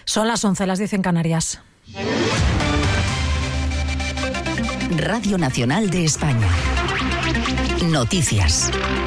Son las 11, las 10 en Canarias. Radio Nacional de España. Noticias.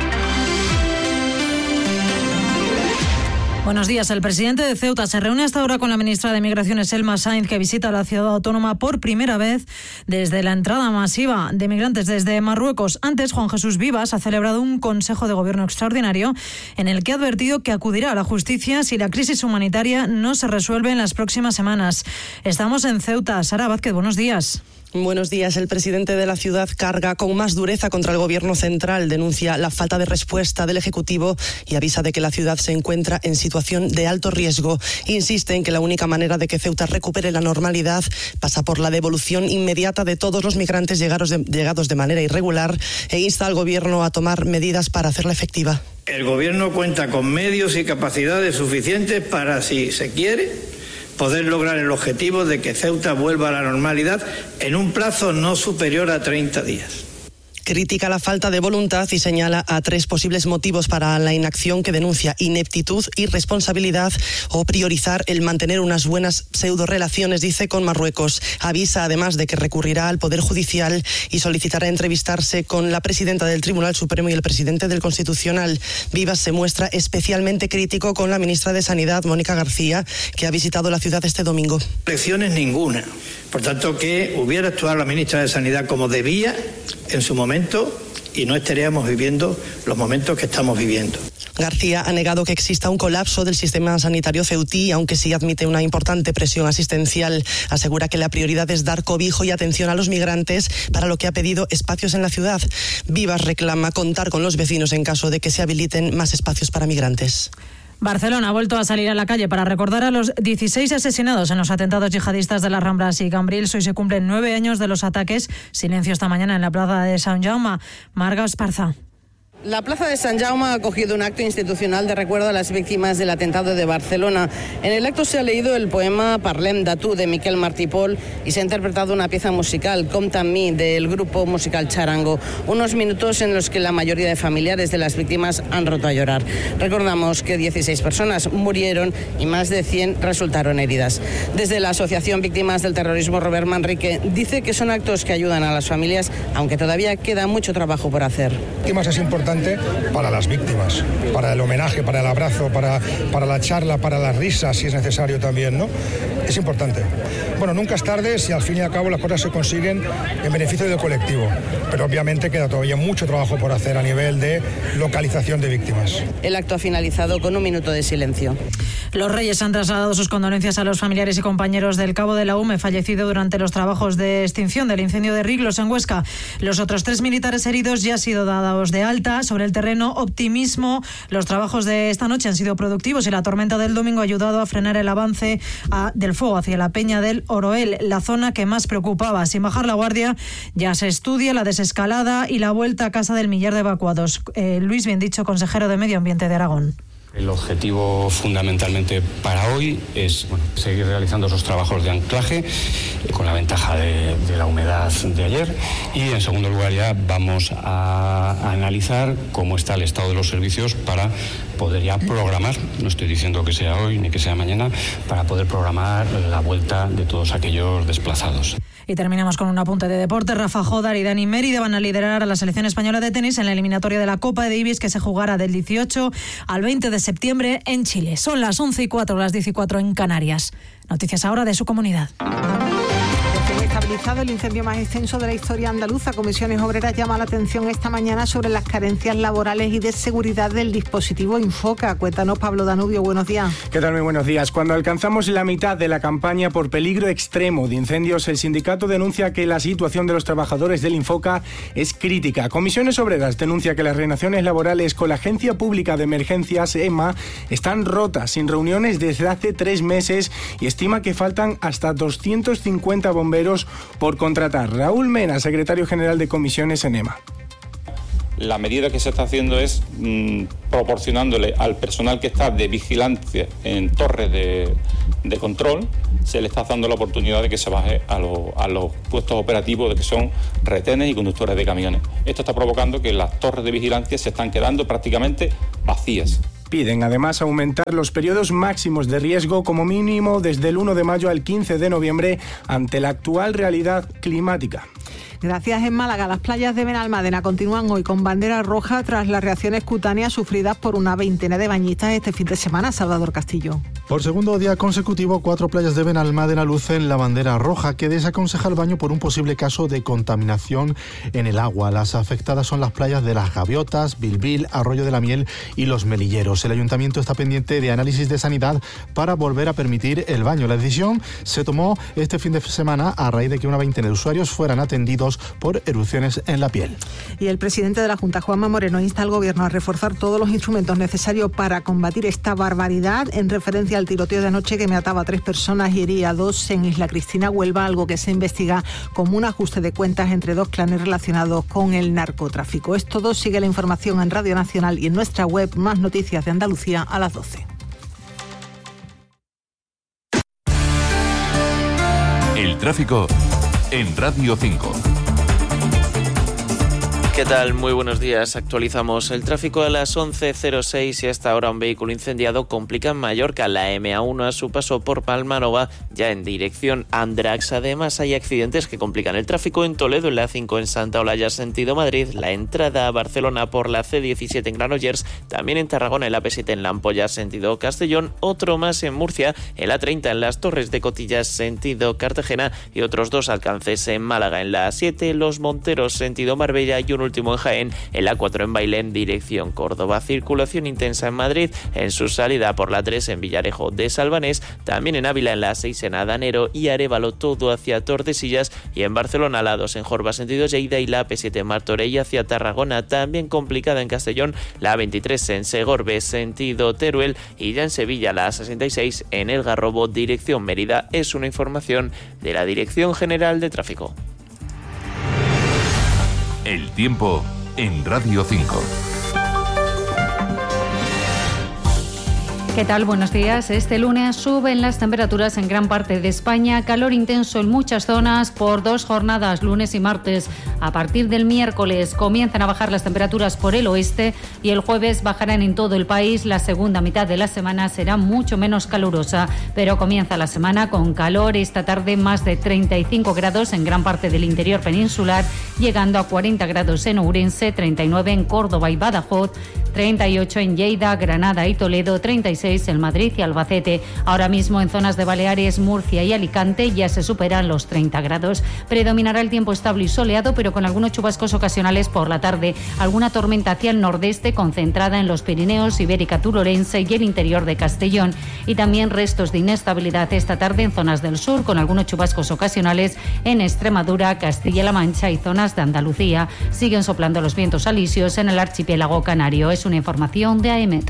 Buenos días. El presidente de Ceuta se reúne hasta ahora con la ministra de Migraciones, Elma Sainz, que visita la ciudad autónoma por primera vez desde la entrada masiva de migrantes desde Marruecos. Antes, Juan Jesús Vivas ha celebrado un Consejo de Gobierno extraordinario en el que ha advertido que acudirá a la justicia si la crisis humanitaria no se resuelve en las próximas semanas. Estamos en Ceuta. Sara Vázquez, buenos días. Buenos días. El presidente de la ciudad carga con más dureza contra el gobierno central, denuncia la falta de respuesta del Ejecutivo y avisa de que la ciudad se encuentra en situación de alto riesgo. Insiste en que la única manera de que Ceuta recupere la normalidad pasa por la devolución inmediata de todos los migrantes llegados de manera irregular e insta al gobierno a tomar medidas para hacerla efectiva. El gobierno cuenta con medios y capacidades suficientes para, si se quiere, poder lograr el objetivo de que Ceuta vuelva a la normalidad en un plazo no superior a 30 días. Critica la falta de voluntad y señala a 3 posibles motivos para la inacción que denuncia: ineptitud, irresponsabilidad o priorizar el mantener unas buenas pseudorelaciones, dice, con Marruecos. Avisa además de que recurrirá al Poder Judicial y solicitará entrevistarse con la presidenta del Tribunal Supremo y el presidente del Constitucional. Vivas se muestra especialmente crítico con la ministra de Sanidad, Mónica García, que ha visitado la ciudad este domingo. Lecciones ninguna. Por tanto, que hubiera actuado la ministra de Sanidad como debía en su momento y no estaríamos viviendo los momentos que estamos viviendo. García ha negado que exista un colapso del sistema sanitario ceutí, aunque sí admite una importante presión asistencial. Asegura que la prioridad es dar cobijo y atención a los migrantes, para lo que ha pedido espacios en la ciudad. Vivas reclama contar con los vecinos en caso de que se habiliten más espacios para migrantes. Barcelona ha vuelto a salir a la calle para recordar a los 16 asesinados en los atentados yihadistas de las Ramblas y Cambrils. Hoy se cumplen 9 años de los ataques. Silencio esta mañana en la plaza de Sant Jaume. Marga Esparza. La plaza de Sant Jaume ha acogido un acto institucional de recuerdo a las víctimas del atentado de Barcelona. En el acto se ha leído el poema Parlem de tu, de Miquel Martí Pol, y se ha interpretado una pieza musical, Compta amb mi, del grupo musical Charango. Unos minutos en los que la mayoría de familiares de las víctimas han roto a llorar. Recordamos que 16 personas murieron y más de 100 resultaron heridas. Desde la Asociación Víctimas del Terrorismo, Robert Manrique dice que son actos que ayudan a las familias, aunque todavía queda mucho trabajo por hacer. Es importante para las víctimas, para el homenaje, para el abrazo, para la charla, para la risa, si es necesario también, ¿no? Es importante. Bueno, nunca es tarde si al fin y al cabo las cosas se consiguen en beneficio del colectivo, pero obviamente queda todavía mucho trabajo por hacer a nivel de localización de víctimas. El acto ha finalizado con un minuto de silencio. Los Reyes han trasladado sus condolencias a los familiares y compañeros del cabo de la UME fallecido durante los trabajos de extinción del incendio de Riglos en Huesca. Los otros 3 militares heridos ya han sido dados de alta. Sobre el terreno, optimismo. Los trabajos de esta noche han sido productivos y la tormenta del domingo ha ayudado a frenar el avance del fuego hacia la peña del Oroel, la zona que más preocupaba. Sin bajar la guardia, ya se estudia la desescalada y la vuelta a casa del millar de evacuados. Luis Biendicho, consejero de Medio Ambiente de Aragón. El objetivo fundamentalmente para hoy es seguir realizando esos trabajos de anclaje con la ventaja de la humedad de ayer, y en segundo lugar ya vamos a analizar cómo está el estado de los servicios para poder ya programar, no estoy diciendo que sea hoy ni que sea mañana, para poder programar la vuelta de todos aquellos desplazados. Y terminamos con un apunte de deporte. Rafa Jodar y Dani Mérida van a liderar a la selección española de tenis en la eliminatoria de la Copa Davis, que se jugará del 18 al 20 de septiembre en Chile. Son las 11:04, las 10:04 en Canarias. Noticias ahora de su comunidad. Estabilizado el incendio más extenso de la historia andaluza. Comisiones Obreras llama la atención esta mañana sobre las carencias laborales y de seguridad del dispositivo Infoca. Cuéntanos, Pablo Danubio, buenos días. ¿Qué tal? Muy buenos días. Cuando alcanzamos la mitad de la campaña por peligro extremo de incendios, el sindicato denuncia que la situación de los trabajadores del Infoca es crítica. Comisiones Obreras denuncia que las relaciones laborales con la Agencia Pública de Emergencias, EMA, están rotas, sin reuniones desde hace 3 meses, y estima que faltan hasta 250 bomberos por contratar. Raúl Mena, secretario general de Comisiones en EMA. La medida que se está haciendo es proporcionándole al personal que está de vigilancia en torres de control, se le está dando la oportunidad de que se baje a los puestos operativos, de que son retenes y conductores de camiones. Esto está provocando que las torres de vigilancia se están quedando prácticamente vacías. Piden además aumentar los periodos máximos de riesgo como mínimo desde el 1 de mayo al 15 de noviembre ante la actual realidad climática. Gracias. En Málaga, las playas de Benalmádena continúan hoy con bandera roja tras las reacciones cutáneas sufridas por una veintena de bañistas este fin de semana. Salvador Castillo. Por segundo día consecutivo, 4 playas de Benalmádena lucen la bandera roja, que desaconseja el baño por un posible caso de contaminación en el agua. Las afectadas son las playas de Las Gaviotas, Bilbil, Arroyo de la Miel y Los Melilleros. El ayuntamiento está pendiente de análisis de sanidad para volver a permitir el baño. La decisión se tomó este fin de semana a raíz de que una veintena de usuarios fueran atendidos por erupciones en la piel. Y el presidente de la Junta, Juanma Moreno, insta al Gobierno a reforzar todos los instrumentos necesarios para combatir esta barbaridad, en referencia al tiroteo de anoche que mataba a 3 personas y hería a 2 en Isla Cristina, Huelva, algo que se investiga como un ajuste de cuentas entre 2 clanes relacionados con el narcotráfico. Es todo. Sigue la información en Radio Nacional y en nuestra web. Más noticias de Andalucía a las 12. El tráfico en Radio 5. ¿Qué tal? Muy buenos días. Actualizamos el tráfico a las 11:06 y hasta ahora un vehículo incendiado complica en Mallorca la M1 a su paso por Palmanova, ya en dirección Andratx. Además, hay accidentes que complican el tráfico en Toledo, en la A5 en Santa Olalla, sentido Madrid, la entrada a Barcelona por la C17 en Granollers, también en Tarragona, en la P7 en La Ampolla, sentido Castellón, otro más en Murcia, en la 30 en las Torres de Cotillas, sentido Cartagena, y otros 2 alcances en Málaga, en la A7, Los Monteros, sentido Marbella, y un último en Jaén, en la 4 en Bailén, dirección Córdoba. Circulación intensa en Madrid, en su salida por la 3 en Villarejo de Salvanés, también en Ávila en la 6 en Adanero y Arévalo, todo hacia Tordesillas, y en Barcelona la 2 en Jorba, sentido Lleida, y la P7 en Martorell hacia Tarragona, también complicada en Castellón, la 23 en Segorbe, sentido Teruel, y ya en Sevilla la 66 en El Garrobo, dirección Mérida. Es una información de la Dirección General de Tráfico. El tiempo en Radio 5. ¿Qué tal? Buenos días. Este lunes suben las temperaturas en gran parte de España, calor intenso en muchas zonas por 2 jornadas, lunes y martes. A partir del miércoles comienzan a bajar las temperaturas por el oeste y el jueves bajarán en todo el país. La segunda mitad de la semana será mucho menos calurosa, pero comienza la semana con calor. Esta tarde más de 35 grados en gran parte del interior peninsular, llegando a 40 grados en Ourense, 39 en Córdoba y Badajoz, 38 en Lleida, Granada y Toledo, 36 en Madrid y Albacete. Ahora mismo en zonas de Baleares, Murcia y Alicante ya se superan los 30 grados. Predominará el tiempo estable y soleado, pero con algunos chubascos ocasionales por la tarde. Alguna tormenta hacia el nordeste concentrada en los Pirineos, Ibérica Turorense y el interior de Castellón. Y también restos de inestabilidad esta tarde en zonas del sur, con algunos chubascos ocasionales en Extremadura, Castilla-La Mancha y zonas de Andalucía. Siguen soplando los vientos alisios en el archipiélago canario. Es una información de AEMET.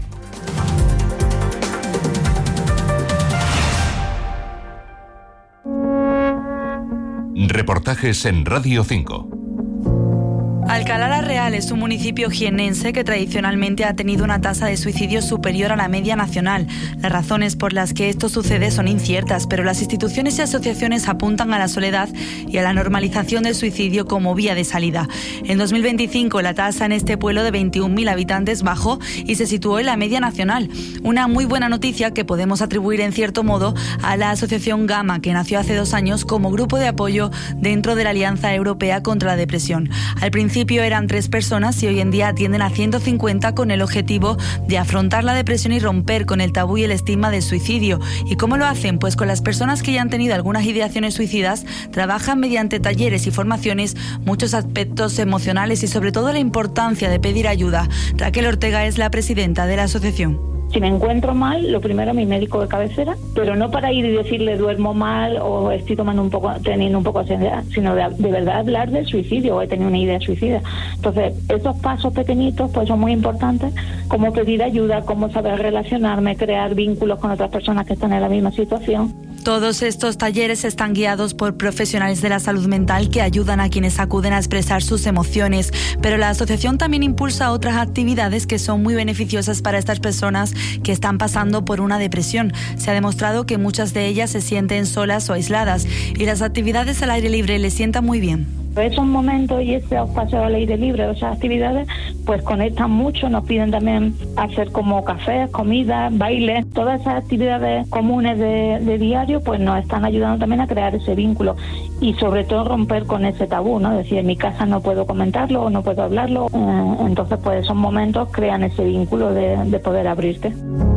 Reportajes en Radio 5. Alcalá la Real es un municipio jiennense que tradicionalmente ha tenido una tasa de suicidio superior a la media nacional. Las razones por las que esto sucede son inciertas, pero las instituciones y asociaciones apuntan a la soledad y a la normalización del suicidio como vía de salida. En 2025 la tasa en este pueblo de 21.000 habitantes bajó y se situó en la media nacional. Una muy buena noticia que podemos atribuir en cierto modo a la asociación Gama, que nació hace 2 años como grupo de apoyo dentro de la Alianza Europea contra la Depresión. Al principio eran 3 personas y hoy en día atienden a 150 con el objetivo de afrontar la depresión y romper con el tabú y el estigma del suicidio. ¿Y cómo lo hacen? Pues con las personas que ya han tenido algunas ideaciones suicidas, trabajan mediante talleres y formaciones muchos aspectos emocionales y sobre todo la importancia de pedir ayuda. Raquel Ortega es la presidenta de la asociación. Si me encuentro mal, lo primero mi médico de cabecera, pero no para ir y decirle duermo mal o estoy teniendo un poco de ansiedad, sino de verdad hablar del suicidio o he tenido una idea suicida. Entonces, esos pasos pequeñitos pues son muy importantes, como pedir ayuda, como saber relacionarme, crear vínculos con otras personas que están en la misma situación. Todos estos talleres están guiados por profesionales de la salud mental que ayudan a quienes acuden a expresar sus emociones, pero la asociación también impulsa otras actividades que son muy beneficiosas para estas personas que están pasando por una depresión. Se ha demostrado que muchas de ellas se sienten solas o aisladas y las actividades al aire libre les sientan muy bien. Esos momentos y esos paseos al aire libre, esas actividades, pues conectan mucho. Nos piden también hacer como cafés, comidas, bailes, todas esas actividades comunes de diario, pues nos están ayudando también a crear ese vínculo y sobre todo romper con ese tabú, ¿no? Es decir, en mi casa no puedo comentarlo o no puedo hablarlo, entonces pues esos momentos crean ese vínculo de poder abrirte.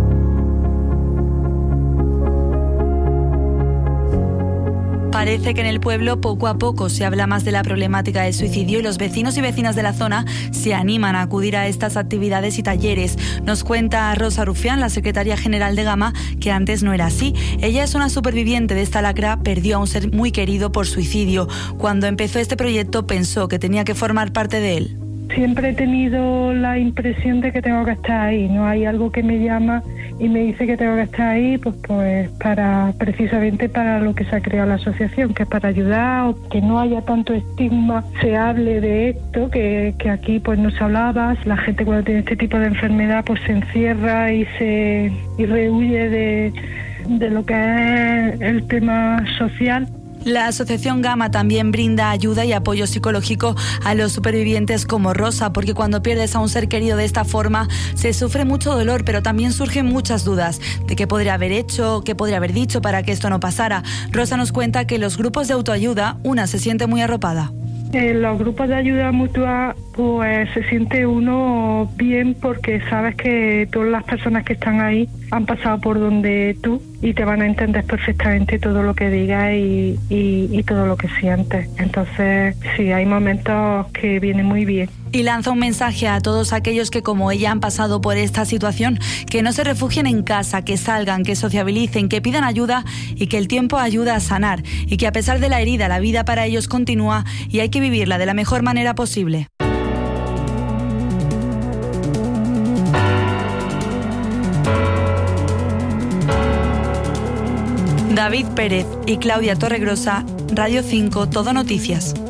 Parece que en el pueblo poco a poco se habla más de la problemática del suicidio y los vecinos y vecinas de la zona se animan a acudir a estas actividades y talleres. Nos cuenta Rosa Rufián, la secretaria general de Gama, que antes no era así. Ella es una superviviente de esta lacra, perdió a un ser muy querido por suicidio. Cuando empezó este proyecto pensó que tenía que formar parte de él. Siempre he tenido la impresión de que tengo que estar ahí, no hay algo que me llama y me dice que tengo que estar ahí, pues precisamente para lo que se ha creado la asociación, que es para ayudar, o que no haya tanto estigma, se hable de esto, que aquí pues no se hablaba. La gente cuando tiene este tipo de enfermedad pues se encierra y rehuye de lo que es el tema social. La Asociación Gama también brinda ayuda y apoyo psicológico a los supervivientes como Rosa, porque cuando pierdes a un ser querido de esta forma se sufre mucho dolor, pero también surgen muchas dudas de qué podría haber hecho, qué podría haber dicho para que esto no pasara. Rosa nos cuenta que los grupos de autoayuda, una se siente muy arropada. En los grupos de ayuda mutua pues se siente uno bien porque sabes que todas las personas que están ahí han pasado por donde tú y te van a entender perfectamente todo lo que digas y todo lo que sientes. Entonces sí, hay momentos que vienen muy bien. Y lanza un mensaje a todos aquellos que como ella han pasado por esta situación, que no se refugien en casa, que salgan, que sociabilicen, que pidan ayuda y que el tiempo ayuda a sanar y que a pesar de la herida la vida para ellos continúa y hay que vivirla de la mejor manera posible. David Pérez y Claudia Torregrosa, Radio 5, Todo Noticias.